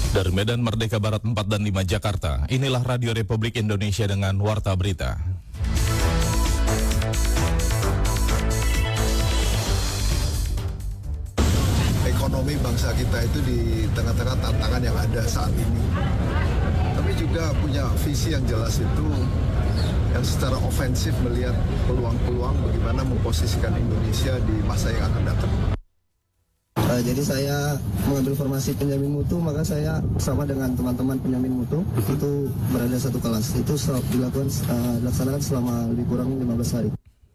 Dari Medan Merdeka Barat 4 dan 5 Jakarta, inilah Radio Republik Indonesia dengan Warta Berita. Ekonomi bangsa kita itu di tengah-tengah tantangan yang ada saat ini. Tapi juga punya visi yang jelas itu, yang secara ofensif melihat peluang-peluang bagaimana memposisikan Indonesia di masa yang akan datang. Jadi saya mengambil formasi penjamin mutu, maka saya bersama dengan teman-teman penjamin mutu itu berada satu kelas. Itu dilaksanakan selama lebih kurang 15 hari.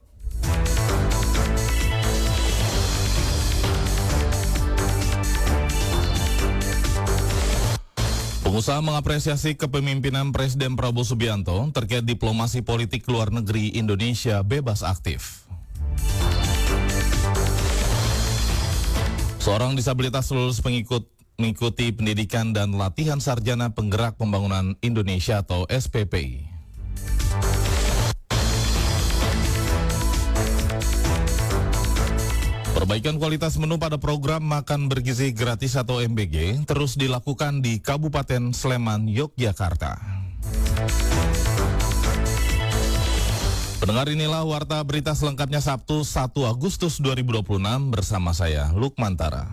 Pengusaha mengapresiasi kepemimpinan Presiden Prabowo Subianto terkait diplomasi politik luar negeri Indonesia bebas aktif. Seorang disabilitas lulus mengikuti pendidikan dan latihan sarjana penggerak pembangunan Indonesia atau SPPI. Perbaikan kualitas menu pada program Makan Bergizi Gratis atau MBG terus dilakukan di Kabupaten Sleman, Yogyakarta. Pendengar, inilah Warta Berita selengkapnya Sabtu 1 Agustus 2026 bersama saya, Lukmantara.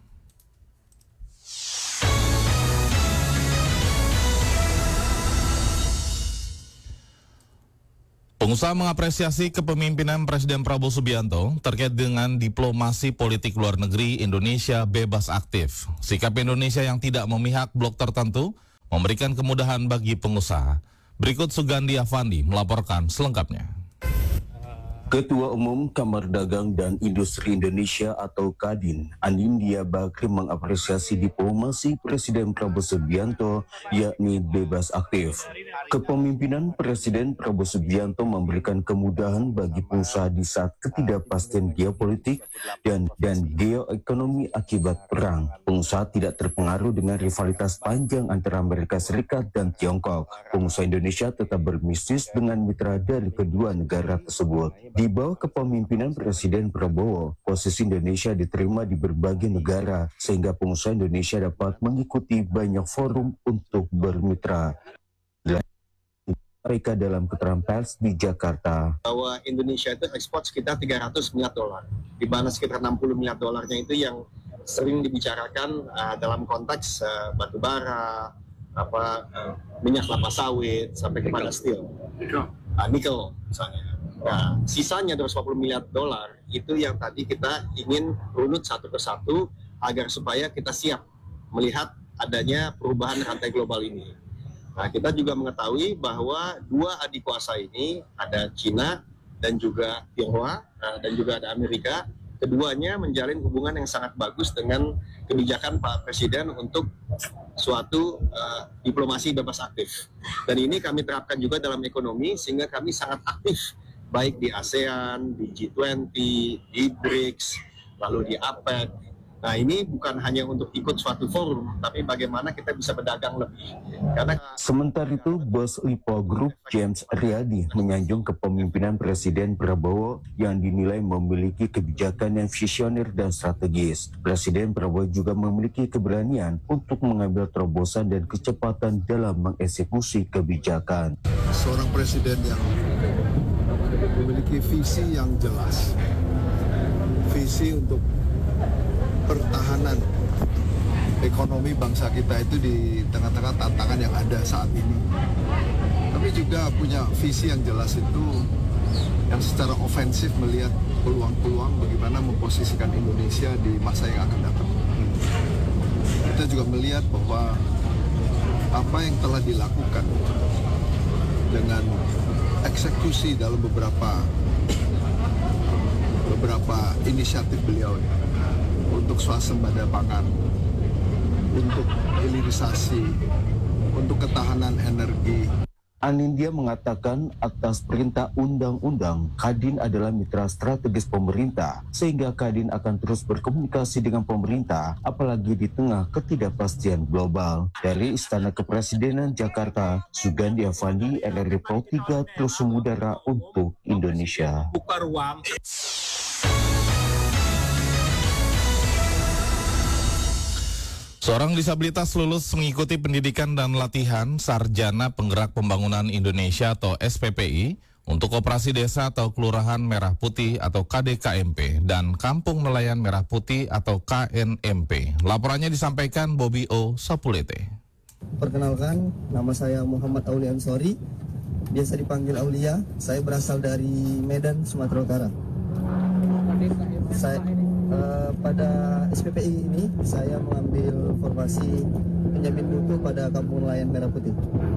Pengusaha mengapresiasi kepemimpinan Presiden Prabowo Subianto terkait dengan diplomasi politik luar negeri Indonesia bebas aktif. Sikap Indonesia yang tidak memihak blok tertentu memberikan kemudahan bagi pengusaha. Berikut Sugandi Afandi melaporkan selengkapnya. Ketua Umum Kamar Dagang dan Industri Indonesia atau Kadin, Anindya Bakri mengapresiasi diplomasi Presiden Prabowo Subianto yakni bebas aktif. Kepemimpinan Presiden Prabowo Subianto memberikan kemudahan bagi pengusaha di saat ketidakpastian geopolitik dan geoekonomi akibat perang. Pengusaha tidak terpengaruh dengan rivalitas panjang antara Amerika Serikat dan Tiongkok. Pengusaha Indonesia tetap berbisnis dengan mitra dari kedua negara tersebut. Di bawah kepemimpinan Presiden Prabowo, posisi Indonesia diterima di berbagai negara, sehingga pengusaha Indonesia dapat mengikuti banyak forum untuk bermitra. Mereka dalam keterangan pers di Jakarta. Bahwa Indonesia itu ekspor sekitar 300 miliar dolar, di mana sekitar 60 miliar dolarnya itu yang sering dibicarakan dalam konteks batu bara, minyak kelapa sawit, sampai kepada steel, nikel misalnya. Nah, sisanya 240 miliar dolar itu yang tadi kita ingin runut satu persatu agar supaya kita siap melihat adanya perubahan rantai global ini. Nah, kita juga mengetahui bahwa dua adik kuasa ini, ada Cina dan juga Tionghoa dan juga ada Amerika. Keduanya menjalin hubungan yang sangat bagus dengan kebijakan Pak Presiden untuk suatu diplomasi bebas aktif. Dan ini kami terapkan juga dalam ekonomi sehingga kami sangat aktif baik di ASEAN, di G20, di BRICS, lalu di APEC. Nah, ini bukan hanya untuk ikut suatu forum, tapi bagaimana kita bisa berdagang lebih. Sementara itu, Bos Lipo Group James Riyadi menyanjung kepemimpinan Presiden Prabowo yang dinilai memiliki kebijakan yang visioner dan strategis. Presiden Prabowo juga memiliki keberanian untuk mengambil terobosan dan kecepatan dalam mengeksekusi kebijakan. Seorang presiden yang memiliki visi yang jelas, visi untuk pertahanan ekonomi bangsa kita itu di tengah-tengah tantangan yang ada saat ini. Tapi juga punya visi yang jelas itu, yang secara ofensif melihat peluang-peluang bagaimana memposisikan Indonesia di masa yang akan datang. Kita juga melihat bahwa apa yang telah dilakukan dengan eksekusi dalam beberapa inisiatif beliau untuk swasembada pangan, untuk hilirisasi, untuk ketahanan energi. Anindya mengatakan atas perintah undang-undang, Kadin adalah mitra strategis pemerintah, sehingga Kadin akan terus berkomunikasi dengan pemerintah, apalagi di tengah ketidakpastian global. Dari Istana Kepresidenan Jakarta, Sugandi Afandi, RRI Pro 3 terus mengudara untuk Indonesia. Buka ruang. Seorang disabilitas lulus mengikuti pendidikan dan latihan Sarjana Penggerak Pembangunan Indonesia atau SPPI untuk Koperasi Desa atau Kelurahan Merah Putih atau KDKMP dan Kampung Nelayan Merah Putih atau KNMP. Laporannya disampaikan Bobby O. Sapulete. Perkenalkan, nama saya Muhammad Aulia Ansori, biasa dipanggil Aulia. Saya berasal dari Medan, Sumatera Utara. Pada SPPI ini saya mengambil formasi penjamin mutu pada Kampung Nelayan Merah Putih.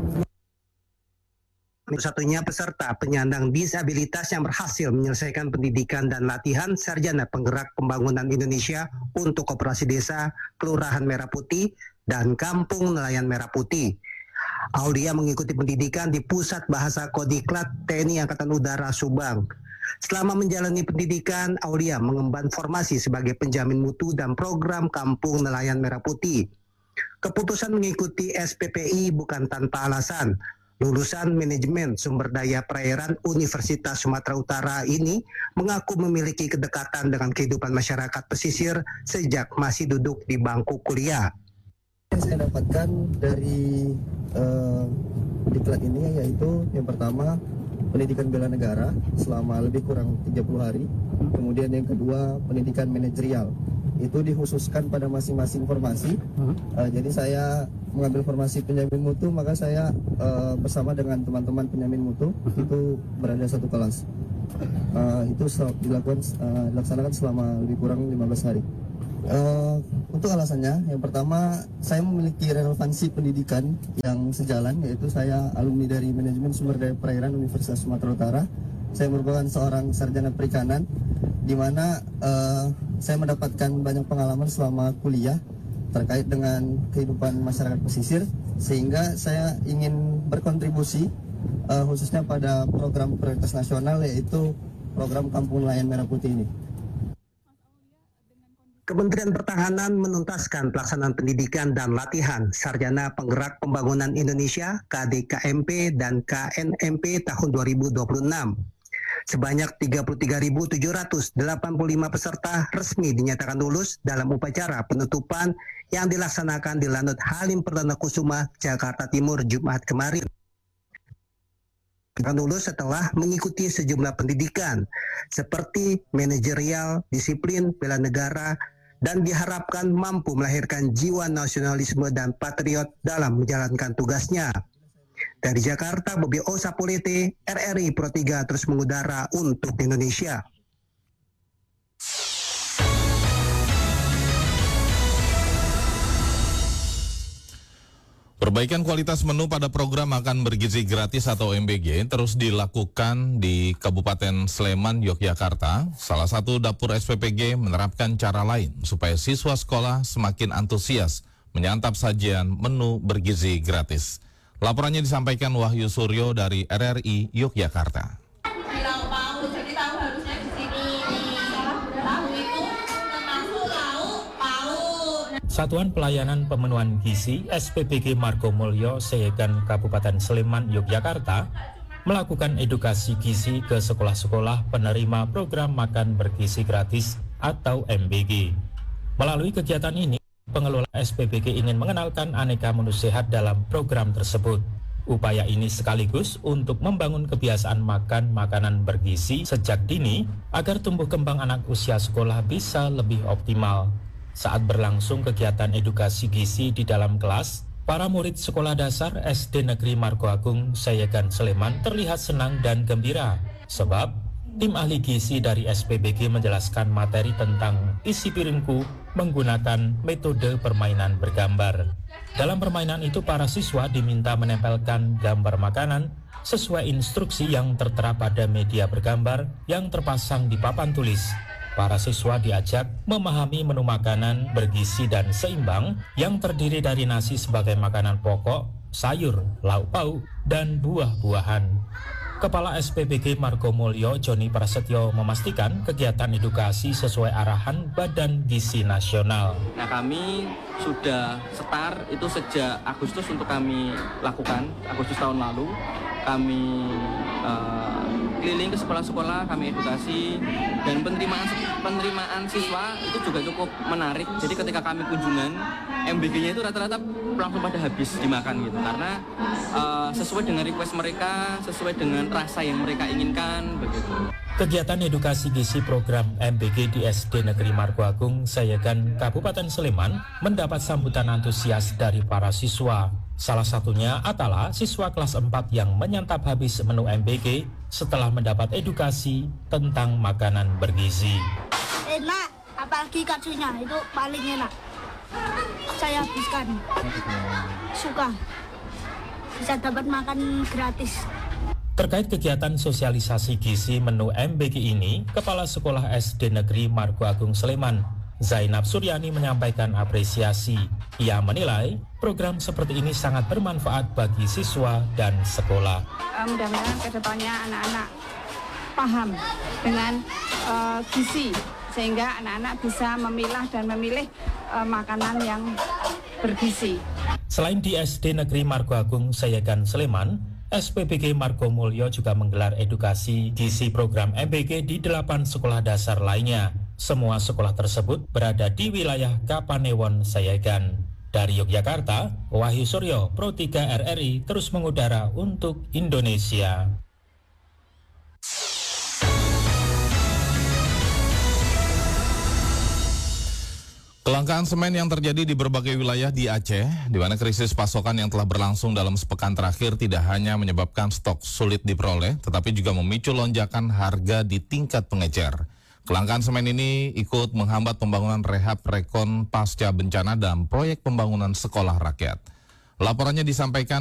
Satu-satunya peserta penyandang disabilitas yang berhasil menyelesaikan pendidikan dan latihan Sarjana Penggerak Pembangunan Indonesia untuk Koperasi Desa, Kelurahan Merah Putih, dan Kampung Nelayan Merah Putih. Aulia mengikuti pendidikan di Pusat Bahasa Kodiklat TNI Angkatan Udara Subang. Selama menjalani pendidikan, Aulia mengemban formasi sebagai penjamin mutu dan program Kampung Nelayan Merah Putih. Keputusan mengikuti SPPI bukan tanpa alasan. Lulusan Manajemen Sumber Daya Perairan Universitas Sumatera Utara ini mengaku memiliki kedekatan dengan kehidupan masyarakat pesisir sejak masih duduk di bangku kuliah. Yang saya dapatkan dari diklat ini yaitu yang pertama pendidikan bela negara selama lebih kurang 30 hari. Kemudian yang kedua pendidikan manajerial. Itu dikhususkan pada masing-masing formasi. Jadi saya mengambil formasi penjamin mutu, maka saya bersama dengan teman-teman penjamin mutu itu berada satu kelas. Itu dilaksanakan selama lebih kurang 15 hari. Untuk alasannya, yang pertama saya memiliki relevansi pendidikan yang sejalan, yaitu saya alumni dari Manajemen Sumber Daya Perairan Universitas Sumatera Utara. Saya merupakan seorang sarjana perikanan, di mana saya mendapatkan banyak pengalaman selama kuliah terkait dengan kehidupan masyarakat pesisir, sehingga saya ingin berkontribusi khususnya pada program prioritas nasional, yaitu program Kampung Nelayan Merah Putih ini. Kementerian Pertahanan menuntaskan pelaksanaan pendidikan dan latihan Sarjana Penggerak Pembangunan Indonesia KDKMP dan KNMP tahun 2026. Sebanyak 33.785 peserta resmi dinyatakan lulus dalam upacara penutupan yang dilaksanakan di Lanut Halim Perdana Kusuma, Jakarta Timur, Jumat kemarin. Lulus setelah mengikuti sejumlah pendidikan seperti manajerial, disiplin, bela negara, dan diharapkan mampu melahirkan jiwa nasionalisme dan patriot dalam menjalankan tugasnya. Dari Jakarta, Bobby O. Sapulete, RRI Pro 3 terus mengudara untuk Indonesia. Perbaikan kualitas menu pada program makan bergizi gratis atau MBG terus dilakukan di Kabupaten Sleman, Yogyakarta. Salah satu dapur SPPG menerapkan cara lain supaya siswa sekolah semakin antusias menyantap sajian menu bergizi gratis. Laporannya disampaikan Wahyu Suryo dari RRI Yogyakarta. Satuan Pelayanan Pemenuhan Gizi SPPG Margo Mulyo Seyegan Kabupaten Sleman, Yogyakarta melakukan edukasi gizi ke sekolah-sekolah penerima program makan bergizi gratis atau MBG. Melalui kegiatan ini, pengelola SPPG ingin mengenalkan aneka menu sehat dalam program tersebut. Upaya ini sekaligus untuk membangun kebiasaan makan makanan bergizi sejak dini agar tumbuh kembang anak usia sekolah bisa lebih optimal. Saat berlangsung kegiatan edukasi gizi di dalam kelas, para murid sekolah dasar SD Negeri Margo Agung Seyegan Sleman terlihat senang dan gembira sebab tim ahli gizi dari SPBG menjelaskan materi tentang isi piringku menggunakan metode permainan bergambar. Dalam permainan itu para siswa diminta menempelkan gambar makanan sesuai instruksi yang tertera pada media bergambar yang terpasang di papan tulis. Para siswa diajak memahami menu makanan bergizi dan seimbang yang terdiri dari nasi sebagai makanan pokok, sayur, lauk pauk, dan buah-buahan. Kepala SPBG Margo Mulyo Joni Prasetyo memastikan kegiatan edukasi sesuai arahan Badan Gizi Nasional. Nah, kami sudah start itu sejak Agustus untuk kami lakukan, Agustus tahun lalu. Kami keliling ke sekolah-sekolah, kami edukasi, dan penerimaan siswa itu juga cukup menarik. Jadi ketika kami kunjungan MBG-nya itu rata-rata langsung pada habis dimakan gitu, karena sesuai dengan request mereka, sesuai dengan rasa yang mereka inginkan begitu. Kegiatan edukasi gizi program MBG di SD Negeri Margo Agung, Sayegan, Kabupaten Sleman mendapat sambutan antusias dari para siswa. Salah satunya Atala, siswa kelas 4 yang menyantap habis menu MBG setelah mendapat edukasi tentang makanan bergizi. Enak, apalagi katsunya itu paling enak. Saya habiskan. Suka. Bisa dapat makan gratis. Terkait kegiatan sosialisasi gizi menu MBG ini, Kepala Sekolah SD Negeri Margo Agung Sleman, Zainab Suryani menyampaikan apresiasi. Ia menilai program seperti ini sangat bermanfaat bagi siswa dan sekolah. Mudah-mudahan kedepannya anak-anak paham dengan gizi, sehingga anak-anak bisa memilah dan memilih makanan yang bergizi. Selain di SD Negeri Margo Agung Sayegan Sleman, SPBG Margo Mulyo juga menggelar edukasi gizi program MBG di 8 sekolah dasar lainnya. Semua sekolah tersebut berada di wilayah Kapanewon, Sayegan. Dari Yogyakarta, Wahyu Suryo, Pro 3 RRI terus mengudara untuk Indonesia. Kelangkaan semen yang terjadi di berbagai wilayah di Aceh, di mana krisis pasokan yang telah berlangsung dalam sepekan terakhir tidak hanya menyebabkan stok sulit diperoleh, tetapi juga memicu lonjakan harga di tingkat pengecer. Kelangkaan semen ini ikut menghambat pembangunan rehab rekon pasca bencana dan proyek pembangunan sekolah rakyat. Laporannya disampaikan